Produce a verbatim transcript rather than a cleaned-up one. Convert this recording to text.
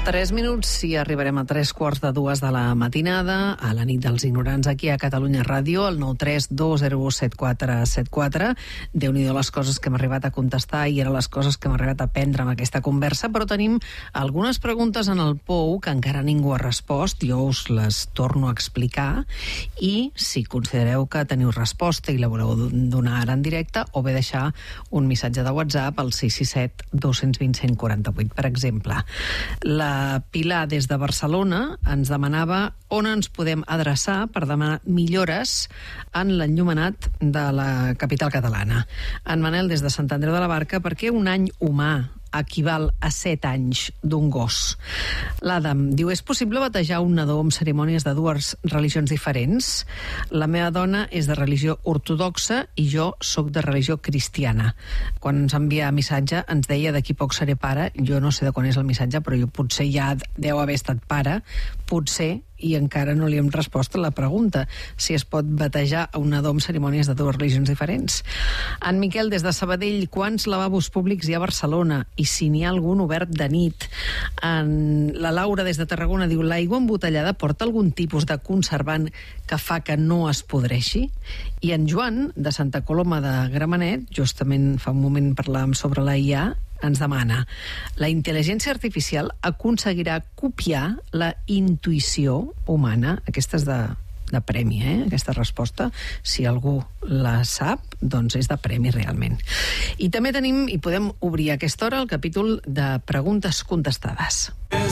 Tres minuts i arribarem a tres quarts de dues de la matinada, a la nit dels ignorants aquí a Catalunya Ràdio, el nou tres dos zero u set quatre set quatre. Déu-n'hi-do les coses que hem arribat a contestar i eren les coses que hem arribat a aprendre amb aquesta conversa, però tenim algunes preguntes en el pou que encara ningú ha respost, jo us les torno a explicar, i si considereu que teniu resposta i la voleu donar ara en directe, o bé deixar un missatge de WhatsApp al sis sis set dos dos zero cent quaranta vuit, per exemple. La Pilar, des de Barcelona, ens demanava on ens podem adreçar per demanar millores en l'enllumenat de la capital catalana. En Manel, des de Sant Andreu de la Barca, per què un any humà equival a set anys d'un gos? L'Adam diu, és possible batejar un nadó amb cerimònies de dues religions diferents? La meva dona és de religió ortodoxa i jo sóc de religió cristiana. Quan ens envia missatge ens deia d'aquí poc seré pare. Jo no sé de quan és el missatge, però jo potser ja deu haver estat pare, potser, i encara no li hem respost a la pregunta si es pot batejar a un nadó amb cerimònies de dues religions diferents. En Miquel, des de Sabadell, quants lavabos públics hi ha a Barcelona i si n'hi ha algun obert de nit? En la Laura, des de Tarragona, diu, l'aigua embotellada porta algun tipus de conservant que fa que no es podreixi? I en Joan, de Santa Coloma de Gramenet, justament fa un moment parlàvem sobre la I A, ens demana, la intel·ligència artificial aconseguirà copiar la intuïció humana? Aquesta és de, de premi, eh? Aquesta resposta, si algú la sap, doncs és de premi realment. I també tenim, i podem obrir a aquesta hora, el capítol de preguntes contestades.